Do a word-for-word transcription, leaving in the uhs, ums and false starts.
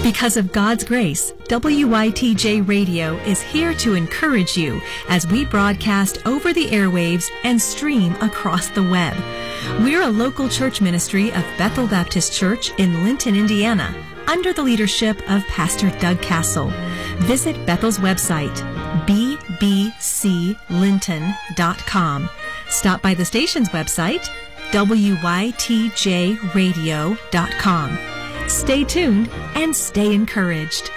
Because of God's grace, W Y T J Radio is here to encourage you as we broadcast over the airwaves and stream across the web. We're a local church ministry of Bethel Baptist Church in Linton, Indiana, under the leadership of Pastor Doug Castle. Visit Bethel's website, b b c linton dot com. Stop by the station's website, w y t j radio dot com. Stay tuned and stay encouraged.